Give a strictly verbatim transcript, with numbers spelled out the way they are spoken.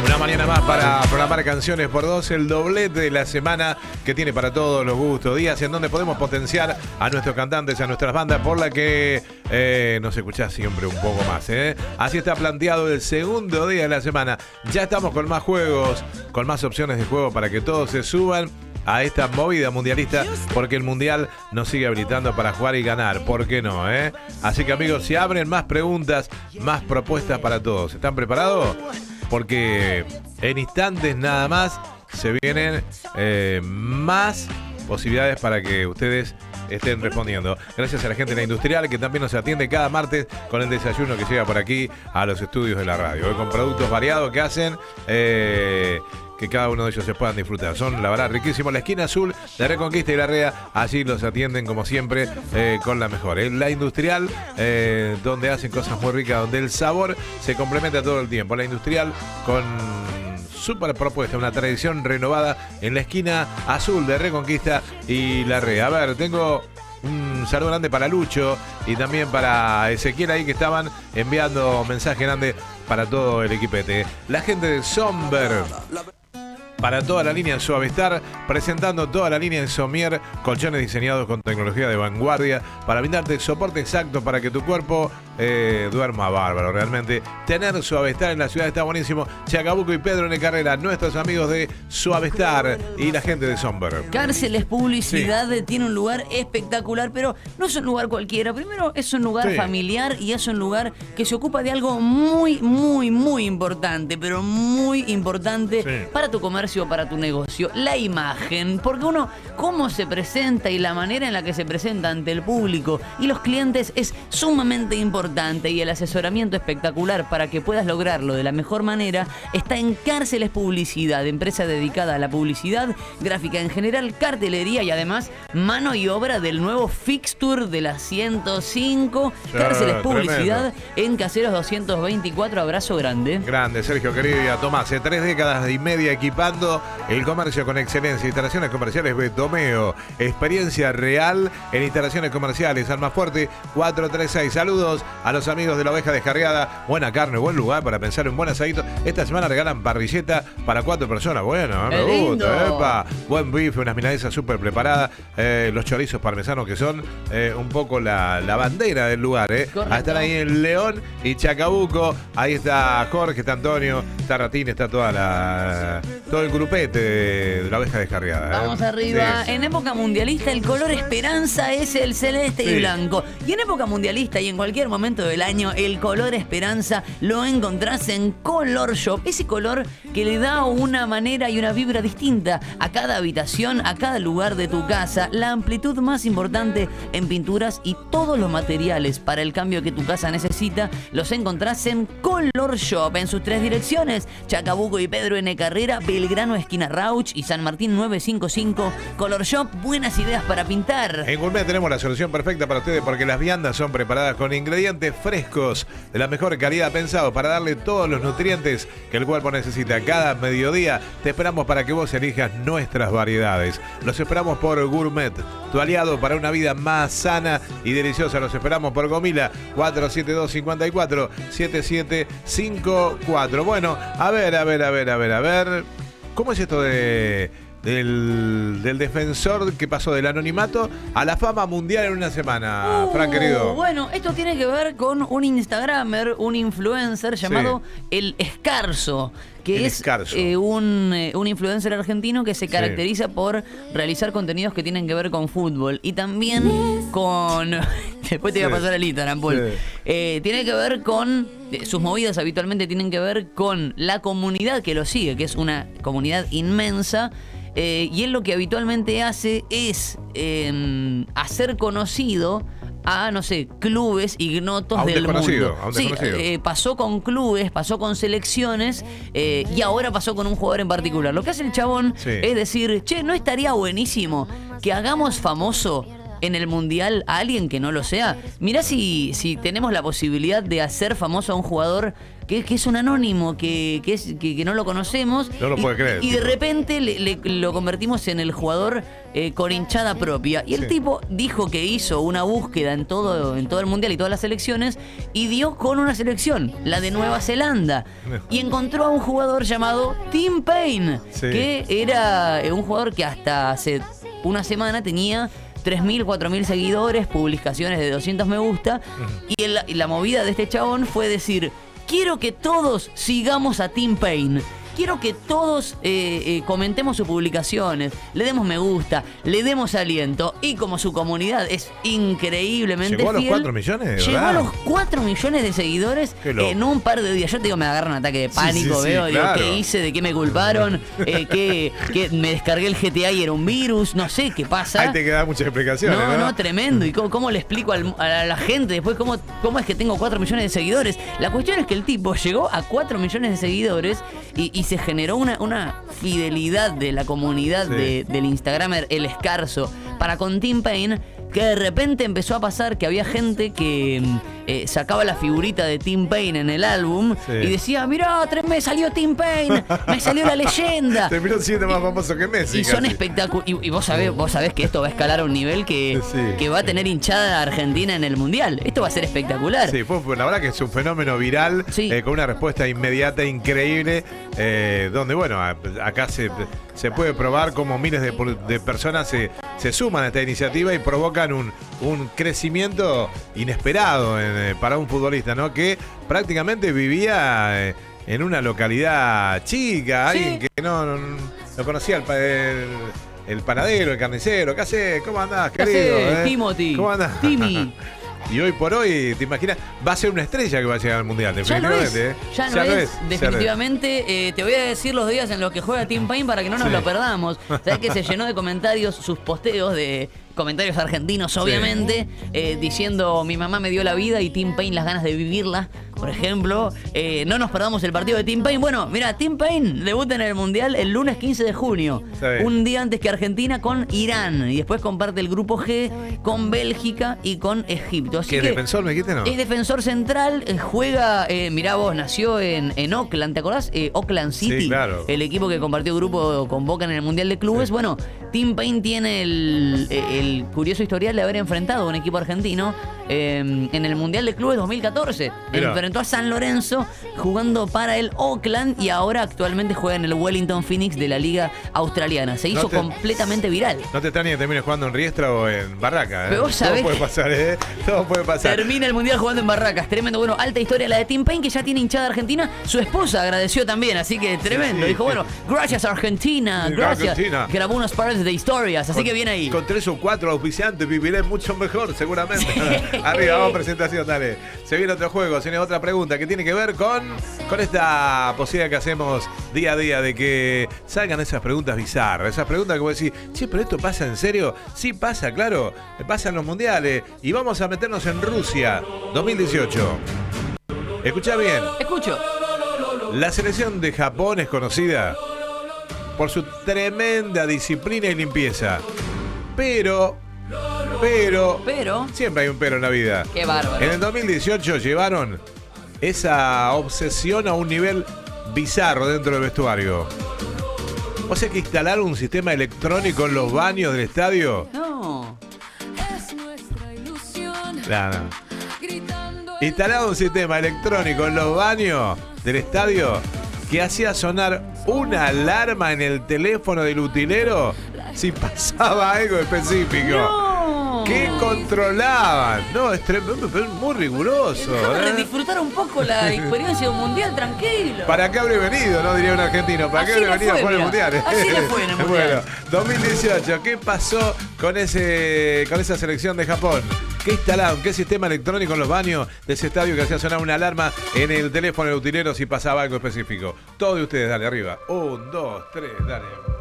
Una mañana más para programar canciones por dos, el doblete de la semana que tiene para todos los gustos, días en donde podemos potenciar a nuestros cantantes, a nuestras bandas, por la que eh, nos escuchás siempre un poco más. ¿eh? Así está planteado el segundo día de la semana. Ya estamos con más juegos, con más opciones de juego para que todos se suban a esta movida mundialista, porque el mundial nos sigue habilitando para jugar y ganar, ¿por qué no? Eh? Así que amigos, se abren más preguntas, más propuestas para todos. ¿Están preparados? Porque en instantes nada más se vienen eh, más posibilidades para que ustedes estén respondiendo. Gracias a la gente de la Industrial, que también nos atiende cada martes con el desayuno que llega por aquí a los estudios de la radio, ¿eh? Con productos variados que hacen eh, que cada uno de ellos se puedan disfrutar. Son, la verdad, riquísimos. La esquina azul de Reconquista y Larrea, allí los atienden como siempre eh, con la mejor. ¿eh? La Industrial, eh, donde hacen cosas muy ricas, donde el sabor se complementa todo el tiempo. La Industrial con súper propuesta, una tradición renovada en la esquina azul de Reconquista y Larrea. A ver, tengo un saludo grande para Lucho y también para Ezequiel ahí, que estaban enviando mensaje grande para todo el equipete. La gente de Somber, para toda la línea Suavestar, presentando toda la línea de Somier, colchones diseñados con tecnología de vanguardia para brindarte soporte exacto para que tu cuerpo eh, duerma bárbaro. Realmente, tener Suavestar en la ciudad está buenísimo. Chacabuco y Pedro N. Carrera, nuestros amigos de Suavestar y la gente de Somber. Cárceles Publicidad sí. Tiene un lugar espectacular, pero no es un lugar cualquiera. Primero, es un lugar sí. familiar y es un lugar que se ocupa de algo muy, muy, muy importante, pero muy importante sí. para tu comercio, para tu negocio, la imagen, porque uno cómo se presenta y la manera en la que se presenta ante el público y los clientes es sumamente importante, y el asesoramiento espectacular para que puedas lograrlo de la mejor manera está en Cárceles Publicidad, empresa dedicada a la publicidad gráfica en general, cartelería y además mano y obra del nuevo fixture de la ciento cinco. Sí, Cárceles Publicidad tremendo. En Caseros doscientos veinticuatro. Abrazo grande. Grande, Sergio querido, y a Tomás, hace tres décadas y media equipando el comercio con excelencia. Instalaciones comerciales Betomeo, experiencia real en instalaciones comerciales. Almafuerte cuatrocientos treinta y seis. Saludos a los amigos de la Oveja Descarriada. Buena carne, buen lugar para pensar en un buen asadito. Esta semana regalan parrilleta para cuatro personas. Bueno, me gusta. Epa. Buen bife, unas milanesas súper preparadas. Eh, los chorizos parmesanos, que son eh, un poco la, la bandera del lugar. Eh. Están ahí en León y Chacabuco. Ahí está Jorge, está Antonio, está Ratín, está toda la todo el grupete de, de la Oveja Descarriada. ¿eh? Vamos arriba. Sí. En época mundialista el color esperanza es el celeste sí. y blanco. Y en época mundialista y en cualquier momento del año, el color esperanza lo encontrás en Color Shop. Ese color que le da una manera y una vibra distinta a cada habitación, a cada lugar de tu casa. La amplitud más importante en pinturas y todos los materiales para el cambio que tu casa necesita los encontrás en Color Shop. En sus tres direcciones, Chacabuco y Pedro N. Carrera, Belgrano esquina Rauch y San Martín novecientos cincuenta y cinco. Color Shop, buenas ideas para pintar. En Gourmet tenemos la solución perfecta para ustedes, porque las viandas son preparadas con ingredientes frescos de la mejor calidad, pensados para darle todos los nutrientes que el cuerpo necesita. Cada mediodía te esperamos para que vos elijas nuestras variedades. Los esperamos por Gourmet, tu aliado para una vida más sana y deliciosa. Los esperamos por Gomila cuatro siete dos, cinco cuatro, siete siete cinco cuatro. Bueno, a ver, a ver, a ver, a ver, a ver. ¿Cómo es esto de del, del defensor que pasó del anonimato a la fama mundial en una semana, uh, Fran, querido? Bueno, esto tiene que ver con un instagramer, un influencer llamado sí. El Escarzo, que el es eh, un, eh, un influencer argentino que se caracteriza sí. por realizar contenidos que tienen que ver con fútbol y también con... Después te voy a pasar el Instagram, Paul. Sí. Eh, tiene que ver con... Sus movidas habitualmente tienen que ver con la comunidad que lo sigue, que es una comunidad inmensa. Eh, y él lo que habitualmente hace es eh, hacer conocido a, no sé, clubes ignotos a un del mundo. A un sí, eh, pasó con clubes, pasó con selecciones eh, y ahora pasó con un jugador en particular. Lo que hace el chabón sí. es decir, che, ¿no estaría buenísimo que hagamos famoso en el Mundial a alguien que no lo sea? Mirá si, si tenemos la posibilidad de hacer famoso a un jugador que, que es un anónimo, que, que, es, que, que no lo conocemos. No lo y, puede creer. Y de repente le, le, lo convertimos en el jugador eh, con hinchada propia. Y el sí. tipo dijo que hizo una búsqueda en todo, en todo el Mundial y todas las selecciones y dio con una selección, la de Nueva Zelanda. Y encontró a un jugador llamado Tim Payne, sí. que era un jugador que hasta hace una semana tenía tres mil, cuatro mil seguidores, publicaciones de doscientos me gusta. Uh-huh. Y, el, y la movida de este chabón fue decir: quiero que todos sigamos a Tim Payne. Quiero que todos eh, eh, comentemos sus publicaciones, le demos me gusta, le demos aliento. Y como su comunidad es increíblemente ¿Llegó a los fiel, cuatro millones? Llegó ¿verdad? a los cuatro millones de seguidores en un par de días. Yo te digo, me agarra un ataque de pánico, sí, sí, sí, veo, claro. digo, ¿qué hice? ¿De qué me culparon? eh, que, que me descargué el G T A y era un virus, no sé qué pasa. Ahí te quedan muchas explicaciones. No, no, no, tremendo. ¿Y cómo, cómo le explico al, a la gente después cómo, cómo es que tengo cuatro millones de seguidores? La cuestión es que el tipo llegó a cuatro millones de seguidores y, y se generó una, una fidelidad de la comunidad sí. de, del Instagramer El Escarzo para con Tim Payne, que de repente empezó a pasar que había gente que eh, sacaba la figurita de Tim Payne en el álbum sí. y decía: mirá, me salió Tim Payne, me salió la leyenda. Terminó siendo más famoso que Messi. Y son espectaculares. Y, y vos sabés, vos sabés que esto va a escalar a un nivel que, sí. que va a tener hinchada Argentina en el Mundial. Esto va a ser espectacular. Sí, fue, la verdad que es un fenómeno viral, sí. eh, con una respuesta inmediata, increíble, eh, donde, bueno, acá se, se puede probar cómo miles de, de personas se, se suman a esta iniciativa y provocan Un, un crecimiento inesperado en, para un futbolista, ¿no? Que prácticamente vivía eh, en una localidad chica, sí. alguien que no, no, no conocía el, el, el panadero, el carnicero. ¿Qué haces? ¿Cómo andás, querido? ¿Qué haces, eh? Timothy? ¿Cómo andás? Timmy. Y hoy por hoy, ¿te imaginas? Va a ser una estrella que va a llegar al Mundial, definitivamente. Ya lo es, ya lo es, definitivamente. Eh, te voy a decir los días en los que juega Tim Payne para que no nos sí. lo perdamos. Sabes que se llenó de comentarios sus posteos de comentarios argentinos, obviamente, sí. eh, diciendo: mi mamá me dio la vida y Tim Payne las ganas de vivirla, por ejemplo. Eh, no nos perdamos el partido de Tim Payne. Bueno, mira, Tim Payne debuta en el Mundial el lunes quince de junio, sí. un día antes que Argentina, con Irán, y después comparte el grupo G con Bélgica y con Egipto. Así ¿Qué que defensor, me dijiste, no? Es defensor central, eh, juega, eh, mirá vos, nació en, en Oakland, ¿te acordás? Eh, Oakland City, sí, claro. el equipo que compartió grupo con Boca en el Mundial de Clubes. Sí. Bueno, Tim Payne tiene el, el curioso historial de haber enfrentado a un equipo argentino eh, en el Mundial de Clubes dos mil catorce. Mirá. Enfrentó a San Lorenzo jugando para el Oakland y ahora actualmente juega en el Wellington Phoenix de la Liga Australiana. Se hizo no te, completamente viral. No te extrañes que termines jugando en Riestra o en Barraca. ¿eh? Pero vos sabés Todo puede pasar, ¿eh? Todo puede pasar. Termina el Mundial jugando en Barracas. Tremendo. Bueno, alta historia la de Tim Payne, que ya tiene hinchada Argentina. Su esposa agradeció también, así que tremendo. Sí, sí. Dijo: bueno, gracias Argentina, sí, gracias. Argentina. Grabó unas paredes de historias, así con, que viene ahí. Con tres o cuatro auspiciantes viviré mucho mejor, seguramente. Sí. Arriba, vamos, presentación, dale. Se viene otro juego, se viene otra pregunta que tiene que ver con, con esta posibilidad que hacemos día a día de que salgan esas preguntas bizarras, esas preguntas que vos decís: che, pero esto pasa en serio. Sí pasa, claro, pasa en los mundiales. Y vamos a meternos en Rusia dos mil dieciocho. Escuchá bien. Escucho. La selección de Japón es conocida por su tremenda disciplina y limpieza. Pero, pero, pero, siempre hay un pero en la vida. Qué bárbaro. En el dos mil dieciocho llevaron esa obsesión a un nivel bizarro dentro del vestuario. O sea que instalaron un sistema electrónico en los baños del estadio. No. No, no. Instalaron un sistema electrónico en los baños del estadio que hacía sonar una alarma en el teléfono del utilero si pasaba algo específico. No. Que controlaban. No, es, tremendo, es muy riguroso. Déjame ¿eh? disfrutar un poco la experiencia de un mundial, tranquilo. ¿Para qué habré venido? No diría un argentino. ¿Para Así qué habré venido fue, a jugar el mundial? Así le fue en el mundial. Bueno, dos mil dieciocho, ¿qué pasó con ese con esa selección de Japón? ¿Qué instalaron? ¿Qué sistema electrónico en los baños de ese estadio que hacía sonar una alarma en el teléfono del utilero si pasaba algo específico? Todos de ustedes, dale, arriba. Un, dos, tres, dale.